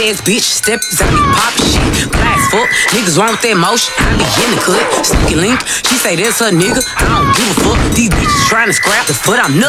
ass bitch, steppers out me poppin' shit. Glass fuck, niggas want that motion. I be in the cut, sneaky link. She say that's her nigga, I don't give a fuck. These bitches tryna scrap the foot, I'm nuts.